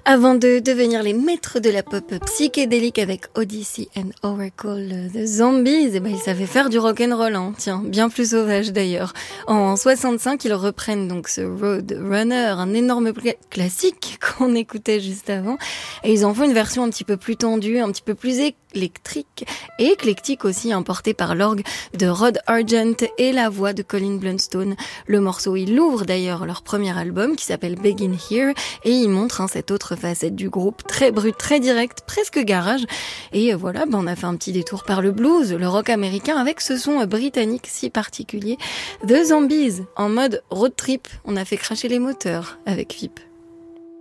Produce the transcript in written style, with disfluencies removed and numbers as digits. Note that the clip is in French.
Avant de devenir les maîtres de la pop psychédélique avec Odyssey and Oracle, The Zombies, ils savaient faire du rock'n'roll, hein. Tiens, bien plus sauvage d'ailleurs. En 65, ils reprennent donc ce Road Runner, un énorme classique qu'on écoutait juste avant, et ils en font une version un petit peu plus tendue, un petit peu plus électrique et éclectique aussi, portée par l'orgue de Rod Argent et la voix de Colin Blunstone. Le morceau, il ouvre d'ailleurs leur premier album qui s'appelle Begin Here, et il montre cette autre facette du groupe, très brut, très direct, presque garage. Et voilà, on a fait un petit détour par le blues, le rock américain, avec ce son britannique si particulier. The Zombies, en mode road trip. On a fait cracher les moteurs avec Phip.